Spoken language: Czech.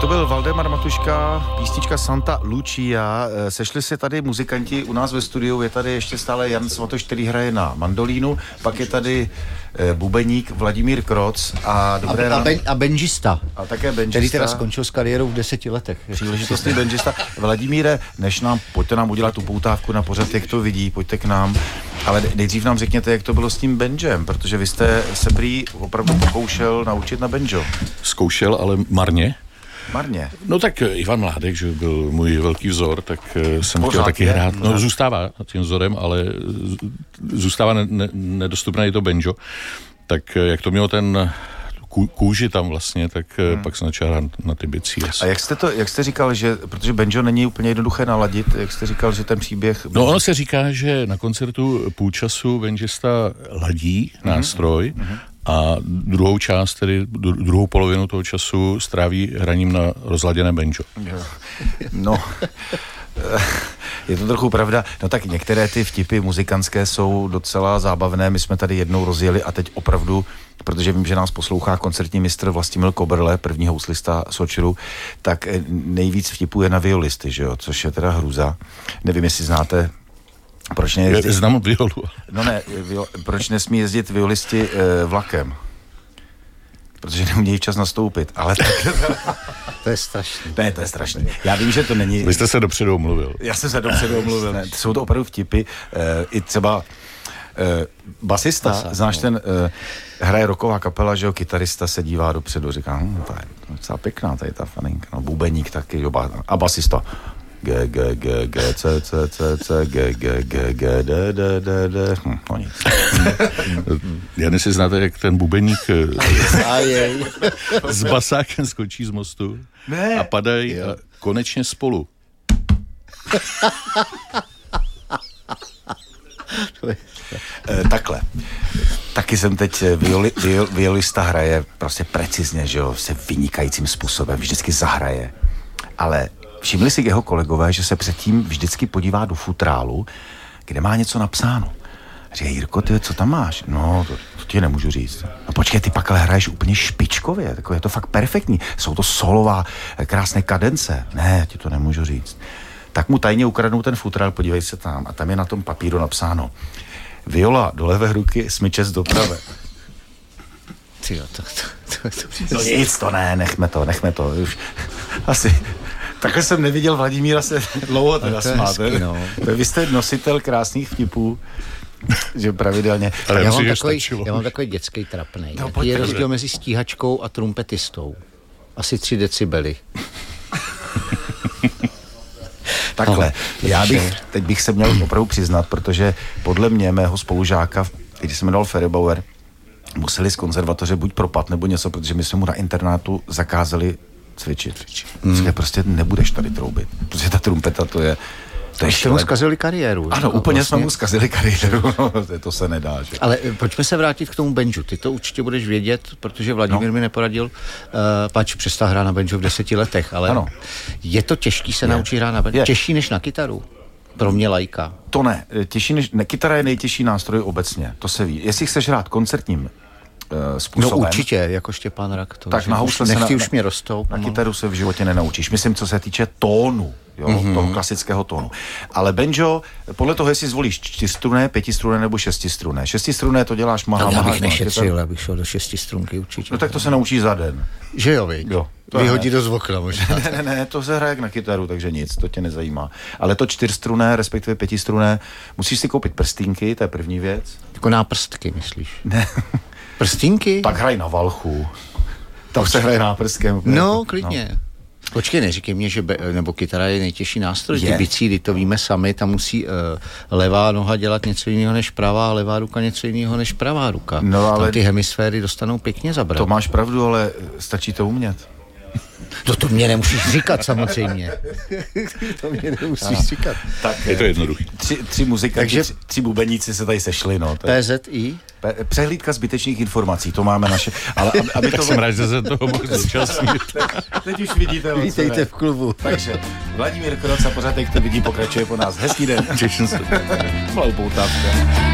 To byl Valdemar Matuška, písnička Santa Lucia. Sešli se tady muzikanti u nás ve studiu, je tady ještě stále Jan Svatoš, který hraje na mandolínu, pak je tady bubeník Vladimír Kroc a dobré ráno. A benžista. A také benžista. Který teda skončil s kariérou v 10 letech. Příležitostný benžista. Vladimíre, pojďte nám udělat tu poutávku na pořad, jak to vidí, pojďte k nám. Ale nejdřív nám řekněte, jak to bylo s tím benžem, protože vy jste se prý opravdu pokoušel naučit na benžo. Zkoušel, ale marně. Marně. No tak Ivan Mládek, že byl můj velký vzor, tak jsem chtěl taky hrát. No zůstává tím vzorem, ale zůstává nedostupné i to banjo. Tak jak to mělo ten kůži tam vlastně, tak pak jsem začal hrát na ty bicí. A jak jste říkal, že, protože banjo není úplně jednoduché naladit, jak jste říkal, že ten příběh... No ono se říká, že na koncertu půl času banjista ladí nástroj, a druhou část, tedy druhou polovinu toho času stráví hraním na rozladěné banjo. No, je to trochu pravda. No tak některé ty vtipy muzikantské jsou docela zábavné. My jsme tady jednou rozjeli a teď opravdu, protože vím, že nás poslouchá koncertní mistr Vlastimil Koberle, první houslista Sočiru, tak nejvíc vtipů je na violisty, že jo, což je teda hrůza. Nevím, jestli znáte... Proč nejezdit? Znám violu. No ne, proč nesmí jezdit violisti vlakem? Protože neumějí včas nastoupit, ale tak... To je strašný. Ne, to je strašný. Já vím, že to není... Vy jste se dopředu omluvil. Já jsem se dopředu omluvil, ne. Jsou to opravdu vtipy. I třeba basista, znáš ten... hraje rocková kapela, že jo, kytarista se dívá dopředu, říká, to je docela pěkná tady ta faninka, no, bubeník taky, jo, a basista. G, G, G, G, C, C, C, C, G, G, G, G, D, D, D, D. No nic. Já si znáte, jak ten bubeník s basákem skočí z mostu a padají konečně spolu. Takhle. Taky jsem teď violista hraje prostě precizně, že jo, se vynikajícím způsobem, vždycky zahraje. Ale všimli si jeho kolegové, že se předtím vždycky podívá do futrálu, kde má něco napsáno. Říká, Jirko, ty, co tam máš? No, to ti nemůžu říct. No počkej, ty pak ale hraješ úplně špičkově, je to fakt perfektní. Jsou to solová, krásné kadence. Ne, já ti to nemůžu říct. Tak mu tajně ukradnou ten futrál, podívej se tam. A tam je na tom papíru napsáno: viola do levé ruky, smyčec do pravé. Tyjo, to nic, to ne, nechme to. Už asi... Takhle jsem neviděl Vladimíra se dlouho teda smát. No. Vy jste nositel krásných vtipů, že pravidelně. Ale já mám takový dětský trapnej. No, je rozdíl mezi stíhačkou a trumpetistou. Asi 3 decibely. Takhle. Teď bych se měl opravdu přiznat, protože podle mě, mého spolužáka, když se jmenoval Feribauer, museli z konzervatoře buď propad nebo něco, protože my jsme mu na internátu zakázali cvičit. Prostě nebudeš tady troubit, protože ta trumpeta to je jste mu zkazili kariéru. Ano, úplně vlastně... jsme mu zkazili kariéru. To se nedá. Že? Ale pojďme se vrátit k tomu banju. Ty to určitě budeš vědět, protože Vladimír mi neporadil, pač přestal hrát na banjo v 10 letech, ale ano. Je to těžký se naučit hrát na banjo? Těžší než na kytaru? Pro mě laika. To ne. Kytara je nejtěžší nástroj obecně, to se ví. Jestli chceš hrát koncertním způsobem. No určitě, jako Štěpán Rak. Tak na housle nechty už mě rostou. Na kytaru se v životě nenaučíš. Myslím, co se týče tónu, jo, toho klasického tónu. Ale banjo, podle toho, jestli zvolíš 4strunné, 5strunné nebo 6strunné. 6strunné to děláš maha. Já bych nešetřil, abych šel do 6strunky určitě. No tak to se naučíš za den. Že jo, viď? Jo. Vyhodí do zvokna možná. Ne, to se hraje jak na kytaru, takže nic, to tě nezajímá. Ale to 4strunné, respektive 5strunné, musíš si koupit prstínky, to je první věc. Jako náprstky, myslíš? Ne. Prstínky? Tak hraj na valchu. Tam se hraje náprstkem. No, klidně. No. Počkej, neříkej mě, že nebo kytara je nejtěžší nástroj. Ty bicí, to víme sami, tam musí levá noha dělat něco jiného než pravá, levá ruka něco jiného než pravá ruka. No, ale tam ty hemisféry dostanou pěkně zabrat. To máš pravdu, ale stačí to umět. To mě nemusíš říkat, samozřejmě. To mě nemusíš říkat. Tak, je to jednoduchý. Tři muzikanti, tři bubeníci se tady sešli, no. PZI? Přehlídka zbytečných informací, to máme naše. Ale aby tak to jsem rád, že se toho mohl zúčastnit. Teď už vidíte. Vítejte v klubu. Takže Vladimír Kroc a pořád, jak to vidí, pokračuje po nás. Hezký den. Těším se. Malou poutávka.